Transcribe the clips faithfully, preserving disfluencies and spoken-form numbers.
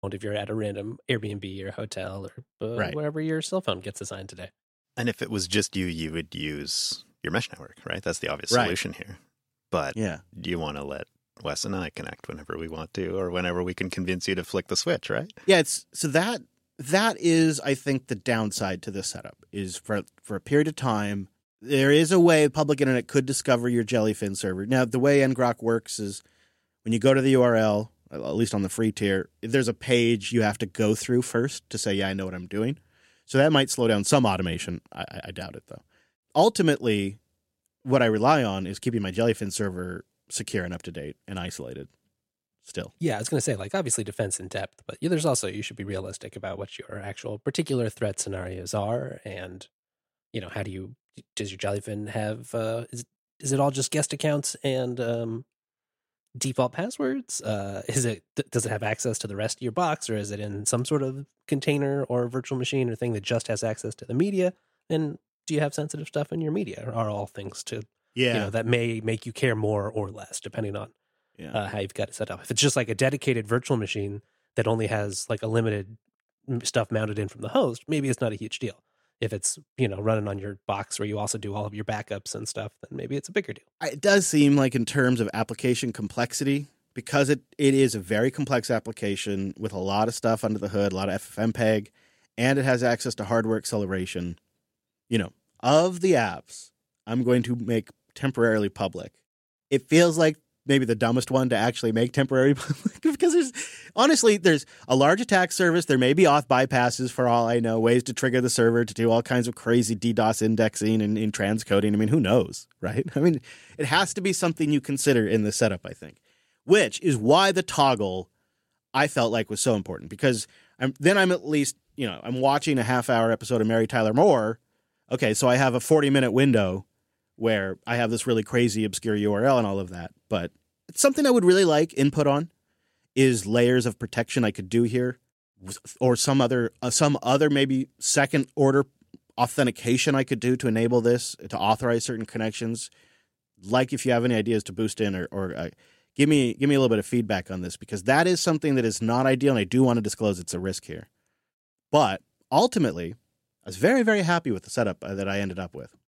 if you're at a random Airbnb or hotel or uh, Right. wherever your cell phone gets assigned today. And if it was just you, you would use your mesh network, right? That's the obvious Right. solution here. But Yeah. do you want to let Wes and I connect whenever we want to, or whenever we can convince you to flick the switch, right? Yeah, it's so that that is, I think, the downside to this setup is for for a period of time, there is a way public internet could discover your Jellyfin server. Now, the way ngrok works is when you go to the U R L, at least on the free tier, there's a page you have to go through first to say, yeah, I know what I'm doing. So that might slow down some automation. I, I doubt it, though. Ultimately, what I rely on is keeping my Jellyfin server secure and up to date and isolated still. Yeah, I was going to say, like, obviously defense in depth, but yeah, there's also, you should be realistic about what your actual particular threat scenarios are. And, you know, how do you, does your Jellyfin have, uh, is, is it all just guest accounts and um, default passwords? Uh, is it, does it have access to the rest of your box, or is it in some sort of container or virtual machine or thing that just has access to the media? And do you have sensitive stuff in your media? Or are all things to, Yeah. you know, that may make you care more or less, depending on yeah. uh, how you've got it set up. If it's just like a dedicated virtual machine that only has like a limited stuff mounted in from the host, maybe it's not a huge deal. If it's, you know, running on your box where you also do all of your backups and stuff, then maybe it's a bigger deal. It does seem like in terms of application complexity, because it, it is a very complex application with a lot of stuff under the hood, a lot of F F M P E G, and it has access to hardware acceleration. You know, of the apps I'm going to make temporarily public, it feels like maybe the dumbest one to actually make temporary public because there's honestly, there's a large attack surface. There may be auth bypasses for all I know, ways to trigger the server to do all kinds of crazy DDoS indexing and, and transcoding. I mean, who knows, right? I mean, it has to be something you consider in the setup, I think, which is why the toggle I felt like was so important because I'm, then I'm at least, you know, I'm watching a half hour episode of Mary Tyler Moore. Okay, so I have a forty minute window where I have this really crazy obscure U R L and all of that. But it's something I would really like input on is layers of protection I could do here or some other, uh, some other maybe second order authentication I could do to enable this, to authorize certain connections. Like if you have any ideas to boost in or, or uh, give me give me a little bit of feedback on this because that is something that is not ideal and I do want to disclose it's a risk here. But ultimately, I was very, very happy with the setup that I ended up with.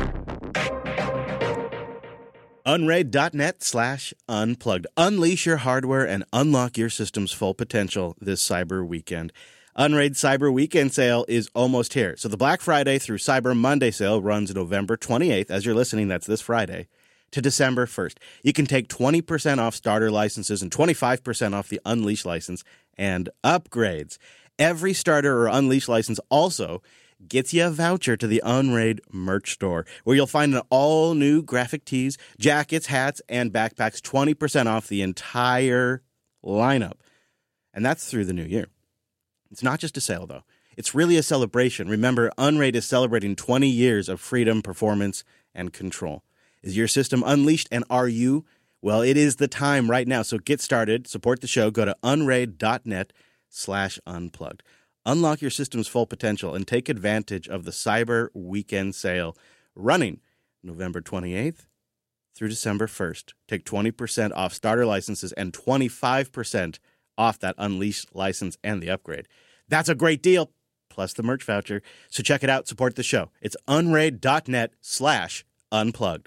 Unraid.net slash unplugged. Unleash your hardware and unlock your system's full potential this Cyber Weekend. Unraid Cyber Weekend sale is almost here. So the Black Friday through Cyber Monday sale runs November twenty-eighth. As you're listening, that's this Friday, to December first. You can take twenty percent off starter licenses and twenty-five percent off the Unleash license and upgrades. Every starter or Unleash license also gets you a voucher to the Unraid merch store, where you'll find an all-new graphic tees, jackets, hats, and backpacks, twenty percent off the entire lineup. And that's through the new year. It's not just a sale, though. It's really a celebration. Remember, Unraid is celebrating twenty years of freedom, performance, and control. Is your system unleashed, and are you? Well, it is the time right now. So get started, support the show, go to unraid.net slash unplugged. Unlock your system's full potential and take advantage of the Cyber Weekend sale running November twenty-eighth through December first. Take twenty percent off starter licenses and twenty-five percent off that Unleashed license and the upgrade. That's a great deal, plus the merch voucher. So check it out, support the show. It's unraid.net slash unplugged.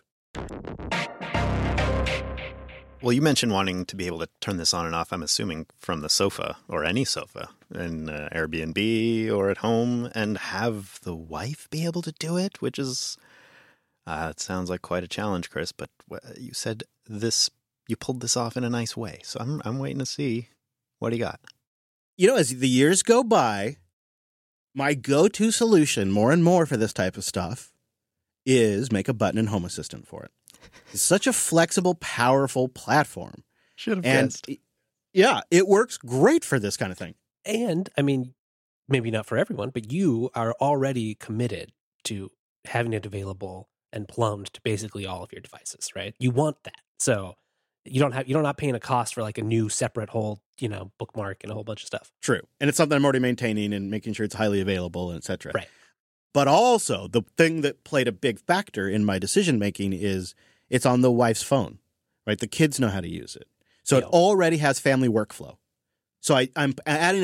Well, you mentioned wanting to be able to turn this on and off, I'm assuming, from the sofa or any sofa in uh, Airbnb or at home, and have the wife be able to do it, which is, uh, it sounds like quite a challenge, Chris, but you said this, you pulled this off in a nice way. So I'm I'm waiting to see what you got. You know, as the years go by, my go-to solution more and more for this type of stuff is make a button in Home Assistant for it. It's such a flexible, powerful platform. Should have and guessed. Yeah, it works great for this kind of thing. And I mean, maybe not for everyone, but you are already committed to having it available and plumbed to basically all of your devices, right? You want that. So you don't have, you're not paying a cost for like a new separate whole, you know, bookmark and a whole bunch of stuff. True. And it's something I'm already maintaining and making sure it's highly available and et cetera. Right. But also the thing that played a big factor in my decision-making is it's on the wife's phone, right? The kids know how to use it. So Yeah. it already has family workflow. So I, I'm adding